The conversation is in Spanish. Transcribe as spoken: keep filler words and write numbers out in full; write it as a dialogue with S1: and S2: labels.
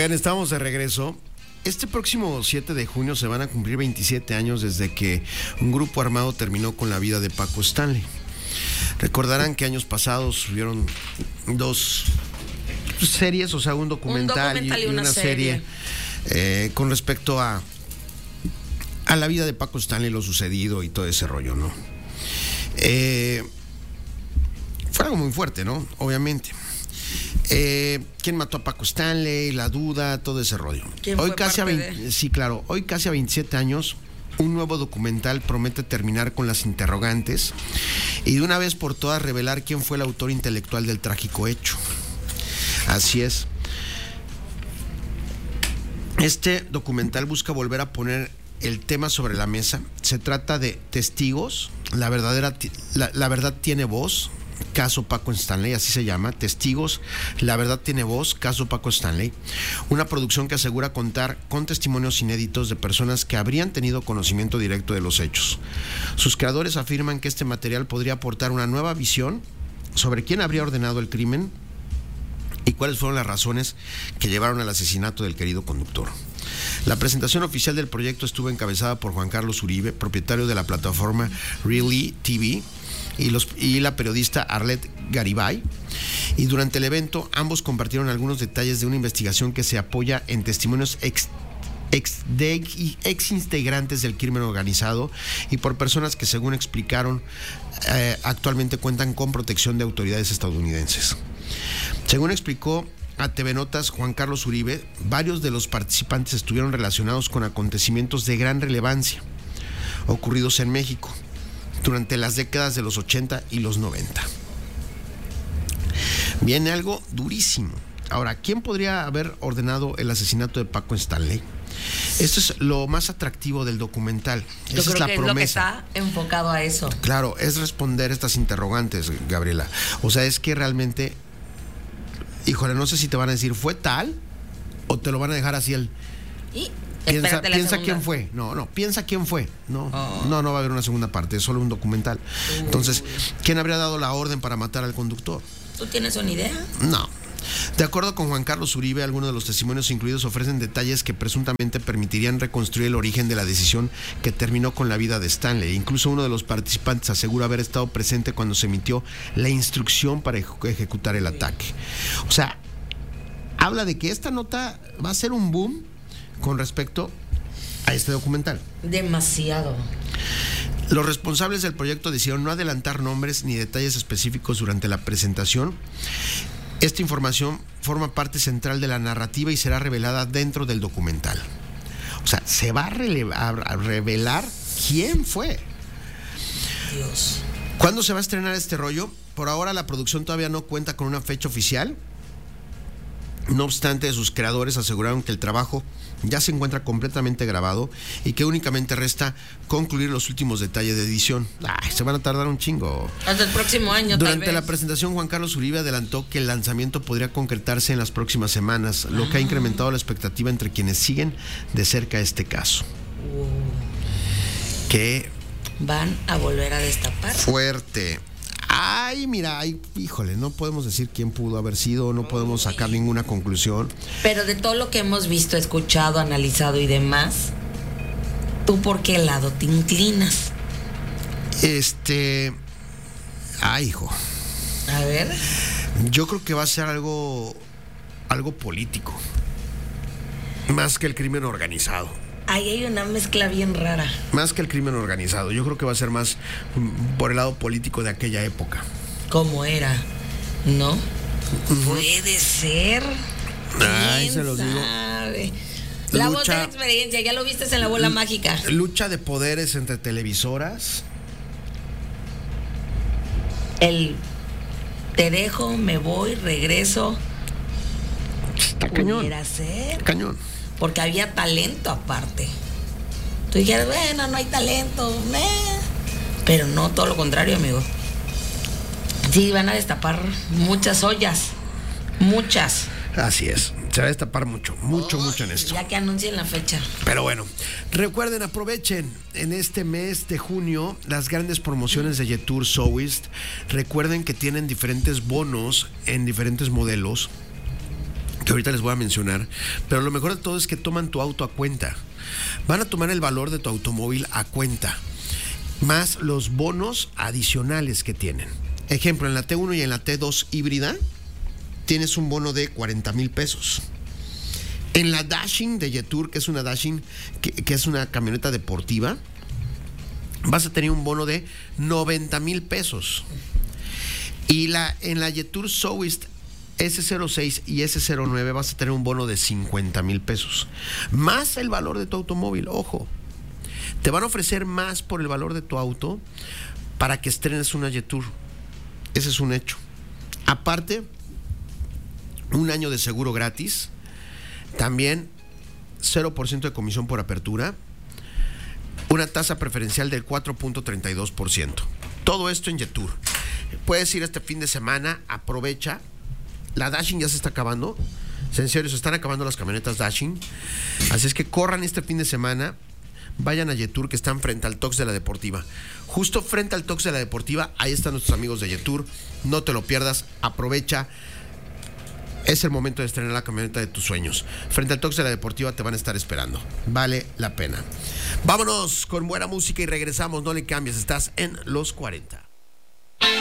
S1: Oigan, estamos de regreso. Este próximo siete de junio se van a cumplir veintisiete años desde que un grupo armado terminó con la vida de Paco Stanley. Recordarán que años pasados hubieron dos series, o sea, un documental, un documental y, y una, una serie, serie eh, con respecto a, a la vida de Paco Stanley, lo sucedido y todo ese rollo, ¿no? Eh, fue algo muy fuerte, ¿no? Obviamente. Eh, ¿Quién mató a Paco Stanley? La duda, todo ese rollo. Hoy casi a veinte, sí, claro, hoy casi a veintisiete años, un nuevo documental promete terminar con las interrogantes y de una vez por todas revelar quién fue el autor intelectual del trágico hecho. Así es. Este documental busca volver a poner el tema sobre la mesa. Se trata de Testigos, la verdadera, la, la verdad tiene voz. Caso Paco Stanley, así se llama, Testigos, la verdad tiene voz, caso Paco Stanley, una producción que asegura contar con testimonios inéditos de personas que habrían tenido conocimiento directo de los hechos. Sus creadores afirman que este material podría aportar una nueva visión sobre quién habría ordenado el crimen y cuáles fueron las razones que llevaron al asesinato del querido conductor. La presentación oficial del proyecto estuvo encabezada por Juan Carlos Uribe, propietario de la plataforma Really T V, Y, los, y la periodista Arlette Garibay, y durante el evento ambos compartieron algunos detalles de una investigación que se apoya en testimonios ex, ex, de, ex integrantes del crimen organizado y por personas que, según explicaron, eh, actualmente cuentan con protección de autoridades estadounidenses. Según explicó a T V Notas Juan Carlos Uribe, varios de los participantes estuvieron relacionados con acontecimientos de gran relevancia ocurridos en México durante las décadas de los ochenta y los noventa. Viene algo durísimo. Ahora, ¿quién podría haber ordenado el asesinato de Paco Stanley? Esto es lo más atractivo del documental.
S2: Yo
S1: Esa
S2: creo
S1: es la
S2: que
S1: promesa.
S2: Es lo que está enfocado a eso.
S1: Claro, es responder estas interrogantes, Gabriela. O sea, es que realmente, híjole, no sé si te van a decir, ¿fue tal? O te lo van a dejar así el...
S2: ¿Y?
S1: Piensa, piensa quién fue. No, no, piensa quién fue. No, oh. no, no va a haber una segunda parte, es solo un documental. Uh. Entonces, ¿quién habría dado la orden para matar al conductor?
S2: ¿Tú tienes una idea?
S1: No. De acuerdo con Juan Carlos Uribe, algunos de los testimonios incluidos ofrecen detalles que presuntamente permitirían reconstruir el origen de la decisión que terminó con la vida de Stanley. Incluso uno de los participantes asegura haber estado presente cuando se emitió la instrucción para eje- ejecutar el ataque. O sea, habla de que esta nota va a ser un boom con respecto a este documental.
S2: Demasiado.
S1: Los responsables del proyecto decidieron no adelantar nombres ni detalles específicos durante la presentación. Esta información forma parte central de la narrativa y será revelada dentro del documental. O sea, se va a, relevar, a revelar quién fue.
S2: Dios.
S1: ¿Cuándo se va a estrenar este rollo? Por ahora la producción todavía no cuenta con una fecha oficial. No obstante, sus creadores aseguraron que el trabajo ya se encuentra completamente grabado y que únicamente resta concluir los últimos detalles de edición. Ay, se van a tardar un chingo.
S2: Hasta el próximo año,
S1: Durante
S2: tal vez.
S1: la presentación, Juan Carlos Uribe adelantó que el lanzamiento podría concretarse en las próximas semanas, lo que ha incrementado la expectativa entre quienes siguen de cerca este caso.
S2: Wow.
S1: Qué
S2: Van a volver a destapar.
S1: fuerte. Ay, mira, ay, híjole, no podemos decir quién pudo haber sido, no podemos sacar ninguna conclusión.
S2: Pero de todo lo que hemos visto, escuchado, analizado y demás, ¿tú por qué lado te inclinas?
S1: Este... Ay, hijo.
S2: A ver.
S1: Yo creo que va a ser algo... algo político. Más que el crimen organizado.
S2: Ahí hay una mezcla bien rara.
S1: Más que el crimen organizado. Yo creo que va a ser más por el lado político de aquella época.
S2: ¿Cómo era? ¿No? Uh-huh. Puede ser.
S1: Ay, se los digo.
S2: La voz de la experiencia, ya lo viste en La Bola Mágica.
S1: Lucha de poderes entre televisoras.
S2: El te dejo, me voy, regreso.
S1: Está cañón.
S2: Pudiera ser.
S1: Cañón.
S2: Porque había talento aparte. Tú dijeras, bueno, no hay talento, meh. Pero no, todo lo contrario, amigo. Sí, van a destapar muchas ollas. Muchas.
S1: Así es. Se va a destapar mucho, mucho, oh, mucho en esto.
S2: Ya que anuncien la fecha.
S1: Pero bueno, recuerden, aprovechen en este mes de junio las grandes promociones de Jetour Southwest. Recuerden que tienen diferentes bonos en diferentes modelos. que ahorita les voy a mencionar, pero lo mejor de todo es que toman tu auto a cuenta. Van a tomar el valor de tu automóvil a cuenta, más los bonos adicionales que tienen. Ejemplo, en la T uno y en la T dos híbrida tienes un bono de cuarenta mil pesos. En la Dashing de Jetour, que es una Dashing, que, que es una camioneta deportiva, vas a tener un bono de noventa mil pesos. Y la, en la Jetour Soest ese cero seis y ese cero nueve vas a tener un bono de cincuenta mil pesos. Más el valor de tu automóvil, ojo. Te van a ofrecer más por el valor de tu auto para que estrenes una Jetour. Ese es un hecho. Aparte, un año de seguro gratis. También cero por ciento de comisión por apertura. Una tasa preferencial del cuatro punto treinta y dos por ciento. Todo esto en Jetour. Puedes ir este fin de semana, aprovecha. La Dashing ya se está acabando. En serio, se están acabando las camionetas Dashing. Así es que corran este fin de semana. Vayan a Jetour, que están frente al Tox de la Deportiva. Justo frente al Tox de la Deportiva, ahí están nuestros amigos de Jetour. No te lo pierdas, aprovecha. Es el momento de estrenar la camioneta de tus sueños. Frente al Tox de la Deportiva te van a estar esperando. Vale la pena. Vámonos con buena música y regresamos. No le cambies, estás en Los cuarenta.